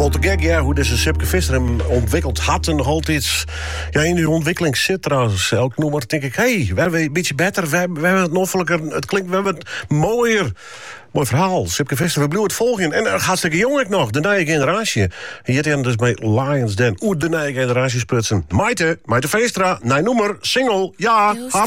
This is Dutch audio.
wel te gek, ja, hoe deze Sipke Visser hem ontwikkeld had en nog altijd in die ontwikkeling zit trouwens. Elk nummer denk ik, we hebben een beetje beter, we hebben het noffelijker, het klinkt, we hebben het mooier. Mooi verhaal, Sipke Visser, we blijven het volgen. En hartstikke jong ik nog, de nieuwe generatie. Hier zijn dus bij Lions Den, de nieuwe generatie sputsen. Maite Veestra, nieuw nummer, single, ja,